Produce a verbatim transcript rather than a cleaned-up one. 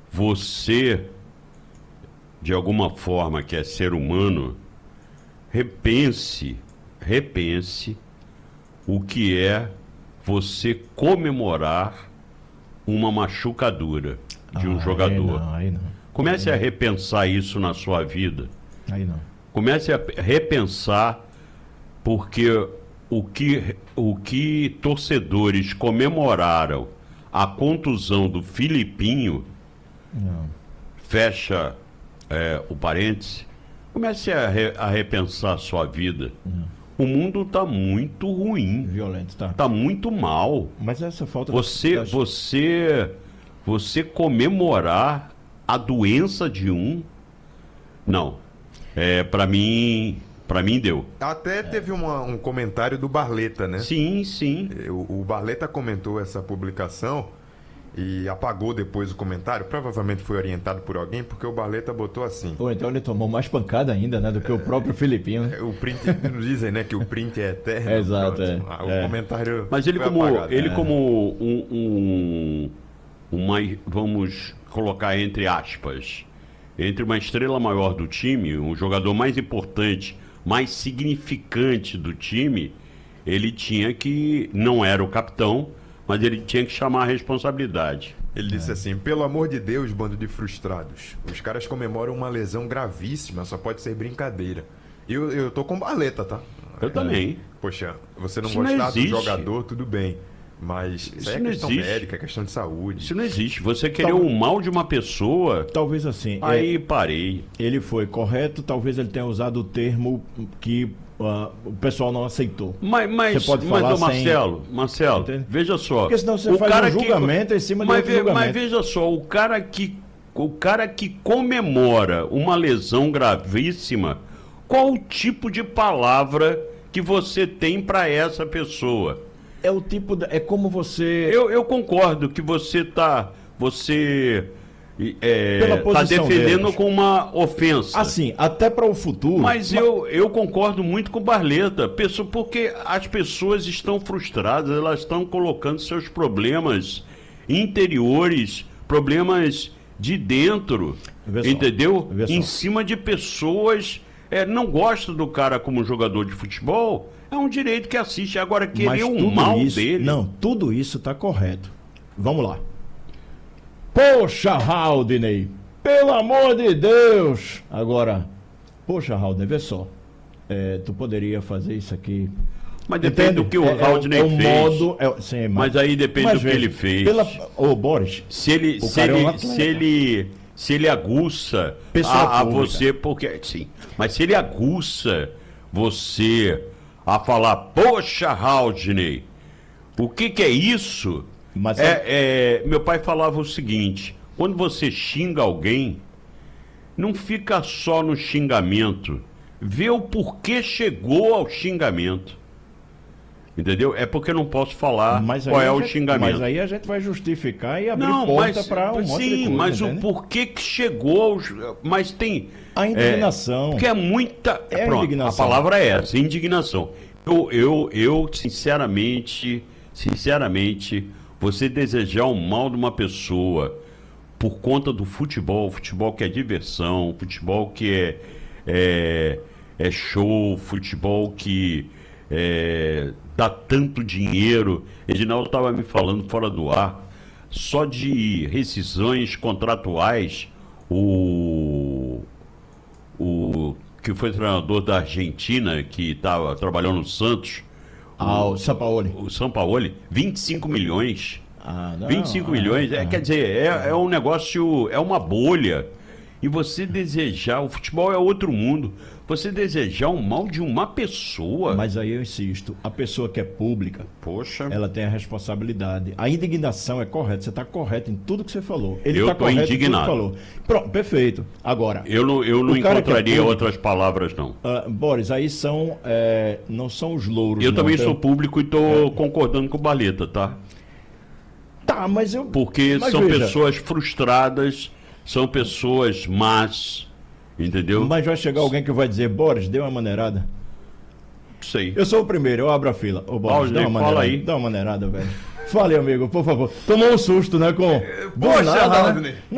você, de alguma forma, que é ser humano, repense, repense o que é você comemorar uma machucadura de um ah, jogador. Aí não, aí não. Comece aí a repensar isso na sua vida. Aí não. Comece a repensar, porque o que, o que torcedores comemoraram a contusão do Filipinho, Não. fecha é, o parêntese, comece a, re, a repensar a sua vida. Não. O mundo está muito ruim, Violento, tá? está muito mal. Mas essa falta... Você, da- você, você comemorar a doença de um, não. É, para mim, para mim deu. Até teve uma- um comentário do Barleta, né? Sim, sim. O, o Barleta comentou essa publicação e apagou depois o comentário. Provavelmente foi orientado por alguém, porque o Barleta botou assim. Ou então ele tomou mais pancada ainda, né? Do que o próprio Filipinho, né? O print, dizem, né, que o print é eterno. Exato, Pronto. é. Ah, o É. comentário Mas ele foi como, apagado. ele É. como um, um, uma, vamos colocar entre aspas, entre uma estrela maior do time, um jogador mais importante, mais significante do time, ele tinha que, não era o capitão, mas ele tinha que chamar a responsabilidade. Ele disse assim: pelo amor de Deus, bando de frustrados. Os caras comemoram uma lesão gravíssima, só pode ser brincadeira. Eu, eu tô com Barleta, tá? Eu também. Poxa, você não Isso não gostar do existe. jogador, tudo bem. Mas isso, Isso aí é não questão existe. médica, é questão de saúde. Isso não existe. Você querer Então- o mal de uma pessoa, Talvez assim. aí é, parei. ele foi correto, talvez ele tenha usado o termo que ah, o pessoal não aceitou. Mas, mas, Você pode mas falar ô Marcelo, Marcelo, Entende? veja só. Porque senão você o faz cara um julgamento em cima de mas, outro ve- julgamento. mas veja só, o cara que o cara que comemora uma lesão gravíssima, qual o tipo de palavra que você tem para essa pessoa? É o tipo. Da, é como você. Eu, eu concordo que você tá você é, Pela tá posição defendendo deles. com uma ofensa. Assim, até para o futuro. Mas eu, eu concordo muito com o Barleta, pessoa- porque as pessoas estão frustradas, elas estão colocando seus problemas interiores, problemas de dentro, Vê só, entendeu? vê só. Em cima de pessoas, é, não gosta do cara como jogador de futebol, é um direito que assiste. Agora, Mas querer o tudo mal isso, dele... Não, tudo isso está correto. Vamos lá. Poxa, Haldney, pelo amor de Deus! Agora, poxa, Haldney, vê só. É, tu poderia fazer isso aqui. Mas depende do que o Haldney é, é, é o fez. modo, é, sim, Mas aí depende mas do que veja, ele fez. Pela, ô, Boris, Se ele, O se cara é um ele, atleta. se ele, se ele aguça Pessoa a, a pública. você, porque sim, mas se ele aguça você a falar, poxa, Haldney, o que que é isso? Mas É, é, meu pai falava o seguinte: quando você xinga alguém, não fica só no xingamento, vê o porquê chegou ao xingamento. Entendeu? É porque eu não posso falar mas aí qual é a o gente- xingamento. Mas aí a gente vai justificar e abrir Não, porta mas, para um monte de sim, coisa, mas entende? o porquê que chegou aos, mas tem A indignação. porque é muita É a pronto, indignação. a palavra é essa, indignação. Eu, eu, eu sinceramente, sinceramente, você desejar o mal de uma pessoa por conta do futebol, futebol que é diversão, futebol que é é, é show, futebol que é, dá tanto dinheiro. Reginaldo estava me falando fora do ar, só de rescisões contratuais, o, o que foi treinador da Argentina, que estava trabalhando no Santos, Ah, o Sampaoli. o Sampaoli, vinte e cinco milhões. Ah, não, vinte e cinco ah, milhões, é, ah. quer dizer, é, é um negócio, é uma bolha. E você desejar, o futebol é outro mundo, você desejar o mal de uma pessoa. Mas aí eu insisto, a pessoa que é pública, Poxa, ela tem a responsabilidade. A indignação é correta, você está correto em tudo que você falou. Ele Eu está tô correto indignado. em tudo que falou. Pronto, perfeito. Agora, eu não, eu não o cara que é encontraria público- outras palavras, não. ah, Boris, aí são, é, não são os louros. Eu não, também tem- sou público e estou concordando com o Barleta, tá? Tá, mas eu... Porque mas são veja, pessoas frustradas, são pessoas más, entendeu? Mas vai chegar alguém que vai dizer, Boris, dê uma maneirada. Sei. Eu sou o primeiro, eu abro a fila. Ô, Boris, Haldney, dá uma fala maneirada. aí. Dá uma maneirada, velho. Fale, amigo, por favor. Tomou um susto, né, com... Do Poxa, nada, né? Haldney.